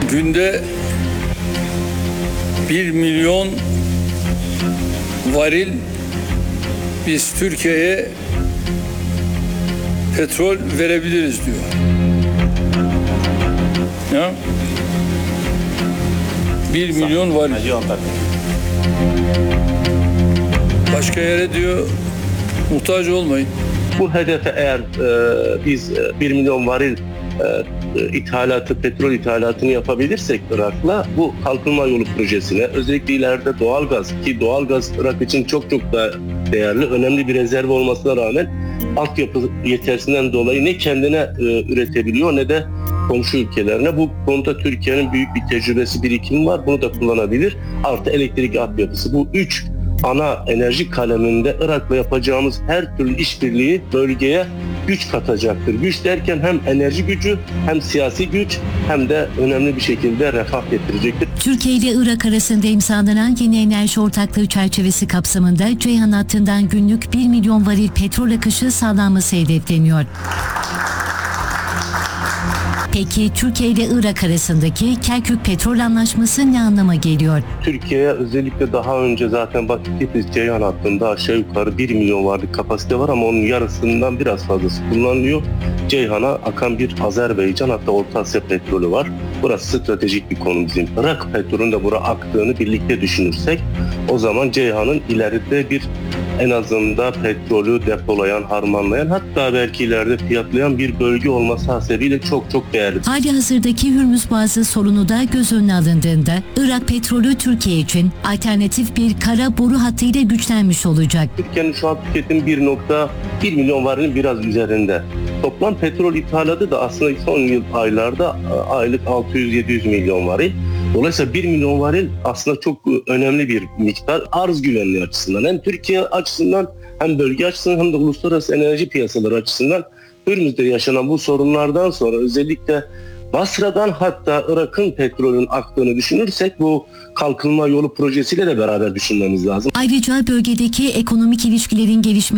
günde 1 milyon varil biz Türkiye'ye petrol verebiliriz diyor. Ya? 1 milyon varil. Başka yere diyor muhtaç olmayın. Bu hedefe eğer biz 1 milyon varil petrol ithalatını yapabilirsek Irak'la, bu kalkınma yolu projesine, özellikle ileride doğalgaz, ki doğalgaz Irak için çok da değerli, önemli bir rezerv olmasına rağmen altyapı yetersinden dolayı ne kendine üretebiliyor ne de komşu ülkelerine. Bu konuda Türkiye'nin büyük bir tecrübesi, birikimi var. Bunu da kullanabilir. Artı elektrik altyapısı. Bu 3 ana enerji kaleminde Irak'la yapacağımız her türlü işbirliği bölgeye güç katacaktır. Güç derken hem enerji gücü, hem siyasi güç, hem de önemli bir şekilde refah getirecektir. Türkiye ile Irak arasında imzalanan yeni enerji ortaklığı çerçevesi kapsamında Ceyhan hattından günlük 1 milyon varil petrol akışı sağlanması hedefleniyor. Peki Türkiye ile Irak arasındaki Kerkük Petrol Anlaşması ne anlama geliyor? Türkiye'ye özellikle daha önce zaten Bakü-Tiflis-Ceyhan hattında aşağı yukarı 1 milyon varlık kapasite var ama onun yarısından biraz fazlası kullanılıyor. Ceyhan'a akan bir Azerbaycan, hatta Orta Asya petrolü var. Burası stratejik bir konu bizim. Irak petrolünün de buraya aktığını birlikte düşünürsek, o zaman Ceyhan'ın ileride bir en azından petrolü depolayan, harmanlayan, hatta belki ileride fiyatlayan bir bölge olması hasebiyle çok değerli. Hali hazırdaki Hürmüz Boğazı sorunu da göz önüne alındığında Irak petrolü Türkiye için alternatif bir kara boru hattıyla güçlenmiş olacak. Türkiye'nin şu an tüketimi 1.1 milyon varilin biraz üzerinde. Toplam petrol ithalatı da aslında son aylarda aylık 600-700 milyon varil. Dolayısıyla 1 milyon varil aslında çok önemli bir miktar, arz güvenliği açısından. Hem Türkiye açısından, hem bölge açısından, hem de uluslararası enerji piyasaları açısından Hürmüz'de yaşanan bu sorunlardan sonra özellikle Basra'dan hatta Irak'ın petrolün aktığını düşünürsek bu kalkınma yolu projesiyle de beraber düşünmemiz lazım. Ayrıca bölgedeki ekonomik ilişkilerin gelişmesi